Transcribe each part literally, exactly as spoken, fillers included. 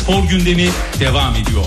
Spor gündemi devam ediyor.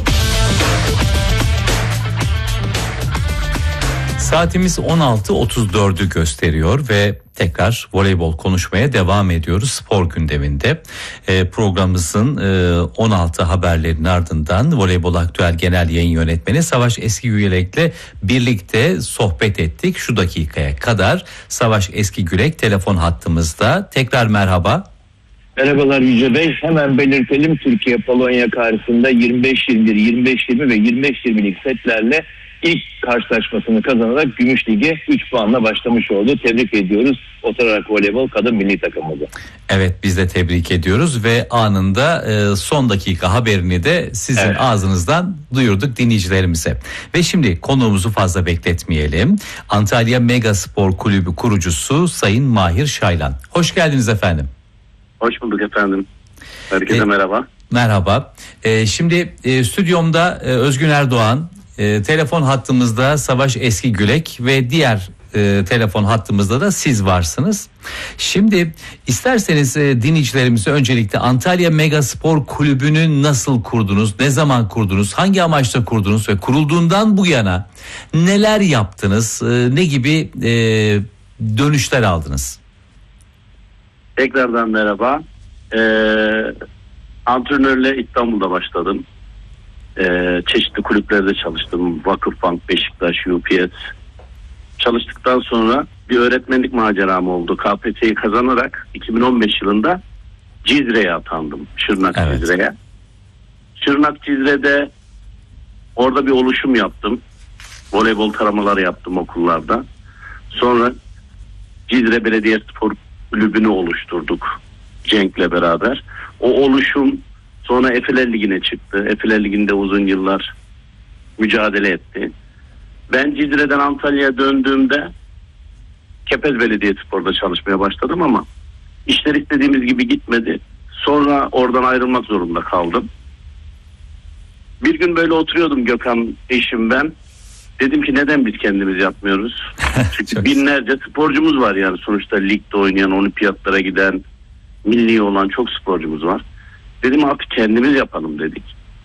Saatimiz on altı otuz dördü gösteriyor ve tekrar voleybol konuşmaya devam ediyoruz spor gündeminde. E, programımızın e, on altı haberlerinin ardından Voleybol Aktüel Genel Yayın Yönetmeni Savaş Eskigülek'le birlikte sohbet ettik. Şu dakikaya kadar Savaş Eskigülek telefon hattımızda. Tekrar merhaba. Merhabalar Yüce Bey. Hemen belirtelim, Türkiye Polonya karşısında yirmi beş yirmi bir, yirmi beş yirmi ve yirmi beş yirmilik setlerle ilk karşılaşmasını kazanarak Gümüş Lig'e üç puanla başlamış oldu. Tebrik ediyoruz Oturarak Voleybol Kadın Milli Takımımızı. Evet, biz de tebrik ediyoruz ve anında e, son dakika haberini de sizin evet. ağzınızdan duyurduk dinleyicilerimize. Ve şimdi konuğumuzu fazla bekletmeyelim. Antalya Mega Spor Kulübü kurucusu Sayın Mahir Şaylan. Hoş geldiniz efendim. Hoş bulduk efendim. Herkese e, merhaba. Merhaba. E, şimdi e, stüdyomda e, Özgün Erdoğan, e, telefon hattımızda Savaş Eskigülek ve diğer e, telefon hattımızda da siz varsınız. Şimdi isterseniz e, dinleyicilerimize öncelikle Antalya Mega Spor Kulübü'nü nasıl kurdunuz, ne zaman kurdunuz, hangi amaçla kurdunuz ve kurulduğundan bu yana neler yaptınız, e, ne gibi e, dönüşler aldınız? Tekrardan merhaba. Ee, antrenörle İstanbul'da başladım. Ee, çeşitli kulüplerde çalıştım. Vakıfbank, Beşiktaş, U P S. Çalıştıktan sonra bir öğretmenlik maceram oldu. K P S S'yi kazanarak iki bin on beş yılında Cizre'ye atandım. Şırnak evet. Cizre'ye. Şırnak Cizre'de orada bir oluşum yaptım. Voleybol taramaları yaptım okullarda. Sonra Cizre Belediyespor Kulübünü oluşturduk Cenk'le beraber. O oluşum sonra Efeler Ligi'ne çıktı. Efeler Ligi'nde uzun yıllar mücadele etti. Ben Cizre'den Antalya'ya döndüğümde Kepez Belediyespor'da çalışmaya başladım ama işler istediğimiz gibi gitmedi. Sonra oradan ayrılmak zorunda kaldım. Bir gün böyle oturuyordum, Gökhan eşim ben. Dedim ki neden biz kendimiz yapmıyoruz? Çünkü binlerce sporcumuz var yani sonuçta ligde oynayan, olimpiyatlara giden, milli olan çok sporcumuz var. Dedim artık kendimiz yapalım dedik.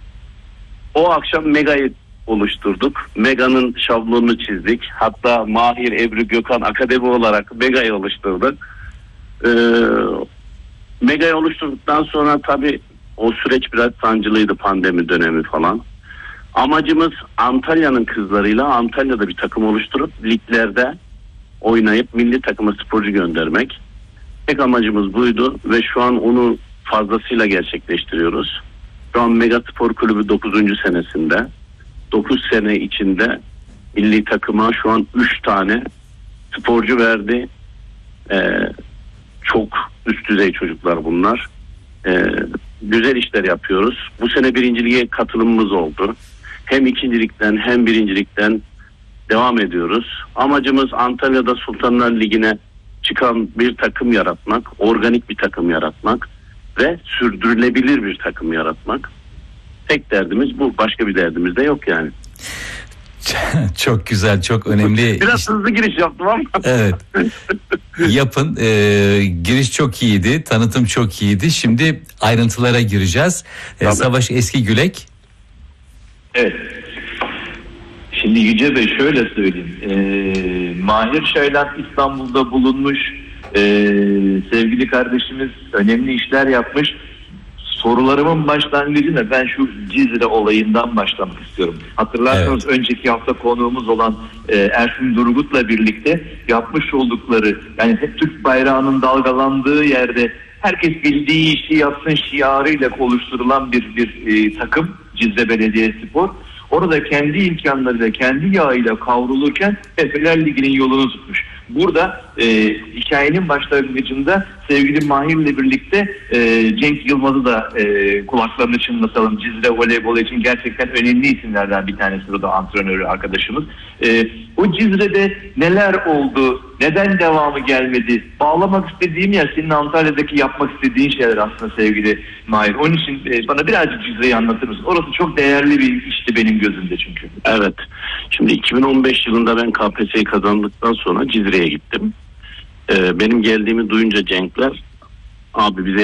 O akşam Mega'yı oluşturduk. Mega'nın şablonunu çizdik. Hatta Mahir, Ebru, Gökhan Akademi olarak Mega'yı oluşturduk. Ee, Mega'yı oluşturduktan sonra tabii o süreç biraz sancılıydı, pandemi dönemi falan. Amacımız Antalya'nın kızlarıyla Antalya'da bir takım oluşturup liglerde oynayıp milli takıma sporcu göndermek. Tek amacımız buydu ve şu an onu fazlasıyla gerçekleştiriyoruz. Şu an Mega Spor Kulübü dokuzuncu senesinde. dokuz sene içinde milli takıma şu an üç tane sporcu verdi. Ee, çok üst düzey çocuklar bunlar. Ee, güzel işler yapıyoruz. Bu sene birinciliğe katılımımız oldu. Hem ikincilikten hem birincilikten devam ediyoruz. Amacımız Antalya'da Sultanlar Ligi'ne çıkan bir takım yaratmak, organik bir takım yaratmak ve sürdürülebilir bir takım yaratmak. Tek derdimiz bu. Başka bir derdimiz de yok yani. Çok güzel, çok önemli. Biraz hızlı giriş yaptım ama. Evet. Yapın. Ee, giriş çok iyiydi, tanıtım çok iyiydi. Şimdi ayrıntılara gireceğiz. Ee, Savaş Eskigülek. Evet. Şimdi Yüce Bey şöyle söyleyeyim. Ee, Mahir Şaylan İstanbul'da bulunmuş. Ee, sevgili kardeşimiz önemli işler yapmış. Sorularımın başlangıcında ben şu Cizre olayından başlamak istiyorum. Hatırlarsanız evet. önceki hafta konuğumuz olan e, Ersin Durgut'la birlikte yapmış oldukları, yani hep Türk bayrağının dalgalandığı yerde herkes bildiği işi yapsın şiarıyla oluşturulan bir bir e, takım Cizre Belediyespor. Orada kendi imkanlarıyla, kendi yağıyla kavrulurken Efeler Ligi'nin yolunu tutmuş. Burada e, hikayenin başlangıcında sevgili Mahir'le birlikte e, Cenk Yılmaz'ı da e, kulaklarını çınlatalım. Cizre voleybol için gerçekten önemli isimlerden bir tanesi, o da antrenörü arkadaşımız. E, o Cizre'de neler oldu? Neden devamı gelmedi? Bağlamak istediğim yer senin Antalya'daki yapmak istediğin şeyler aslında sevgili Mahir. Onun için e, bana birazcık Cizre'yi anlatır mısın? Orası çok değerli bir işti benim gözümde çünkü. Evet. Şimdi iki bin on beş yılında ben K P S S'yi kazandıktan sonra Cizre'ye gittim. Ee, benim geldiğimi duyunca Cenkler, abi bize